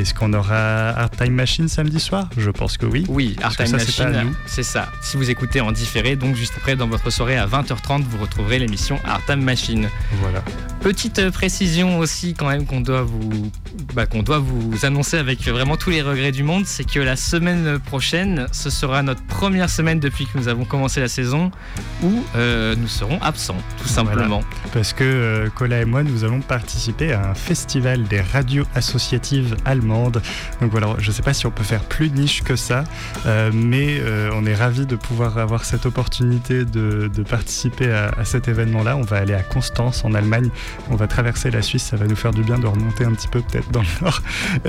Est-ce qu'on aura Art Time Machine samedi soir ? Je pense que oui. Oui, Art Time Machine, c'est ça. Si vous écoutez en différé, donc juste après dans votre soirée à 20h30, vous retrouverez l'émission Art Time Machine. Voilà. Petite précision aussi quand même qu'on doit vous annoncer avec vraiment tous les regrets du monde, c'est que la semaine prochaine, ce sera notre première semaine depuis que nous avons commencé la saison où nous serons absents, tout simplement. Voilà. Parce que Cola et moi, nous allons participer à un festival des radios associatives allemandes. Donc voilà, je ne sais pas si on peut faire plus niche que ça, mais on est ravis de pouvoir avoir cette opportunité de participer à cet événement-là. On va aller à Constance en Allemagne. On va traverser la Suisse, ça va nous faire du bien de remonter un petit peu peut-être dans le nord.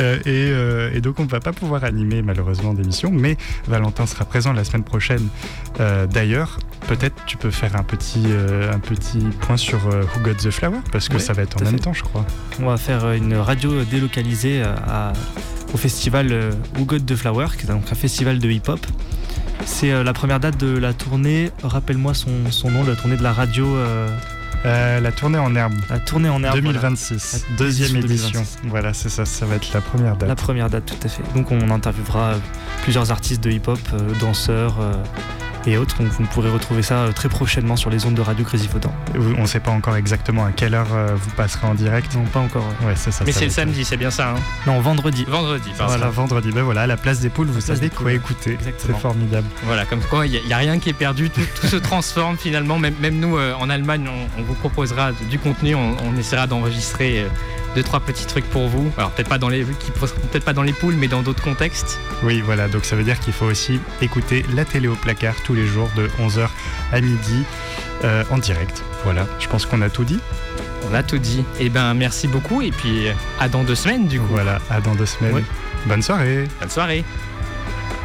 Et donc on ne va pas pouvoir animer malheureusement d'émission, mais Valentin sera présent la semaine prochaine. D'ailleurs, peut-être tu peux faire un petit point sur Who Got the Flower, parce que ça va être en même temps, je crois. On va faire une radio délocalisée au festival Who Got the Flower, qui est donc un festival de hip-hop. C'est la première date de la tournée, rappelle-moi son nom, la tournée de la radio... la tournée en herbe. La tournée en herbe. 2026, voilà. Deuxième édition. 2026. Voilà, c'est ça, ça va être la première date. La première date, tout à fait. Donc on interviewera plusieurs artistes de hip-hop, danseurs et autres. Donc vous pourrez retrouver ça très prochainement sur les ondes de Radio Grésivaudan. On ne sait pas encore exactement à quelle heure vous passerez en direct. Non, pas encore. Ouais, c'est ça. Mais ça c'est le samedi, c'est bien ça, hein ? Non, vendredi. Vendredi, pardon. Voilà, vendredi. Ben voilà, à la place des poules, vous savez quoi écouter. Exactement. C'est formidable. Voilà, comme quoi, il n'y a rien qui est perdu, tout se transforme finalement. Même nous, en Allemagne, on vous proposera du contenu, on essaiera d'enregistrer 2-3 petits trucs pour vous. Alors peut-être pas dans les poules, mais dans d'autres contextes. Oui, voilà, donc ça veut dire qu'il faut aussi écouter la télé au placard tous les jours de 11h à midi en direct. Voilà, je pense qu'on a tout dit. On a tout dit. Eh ben merci beaucoup et puis à dans 2 semaines du coup. Voilà, à dans 2 semaines. Oui. Bonne soirée. Bonne soirée.